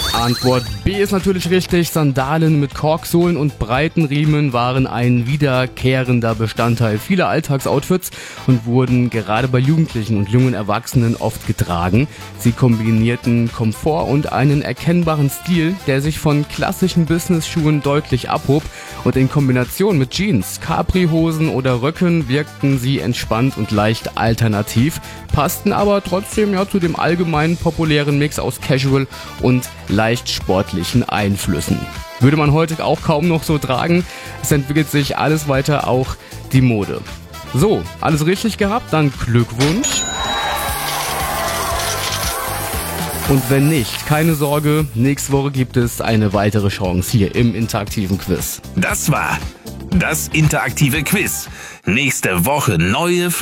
Antwort B ist natürlich richtig. Sandalen mit Korksohlen und breiten Riemen waren ein wiederkehrender Bestandteil vieler Alltagsoutfits und wurden gerade bei Jugendlichen und jungen Erwachsenen oft getragen. Sie kombinierten Komfort und einen erkennbaren Stil, der sich von klassischen Business-Schuhen deutlich abhob, und in Kombination mit Jeans, Capri-Hosen oder Röcken wirkten sie entspannt und leicht alternativ, passten aber trotzdem zu dem allgemeinen populären Mix aus Casual und leicht sportlichen Einflüssen. Würde man heute auch kaum noch so tragen, es entwickelt sich alles weiter, auch die Mode. So, alles richtig gehabt, dann Glückwunsch. Und wenn nicht, keine Sorge, nächste Woche gibt es eine weitere Chance hier im interaktiven Quiz. Das war das interaktive Quiz. Nächste Woche neue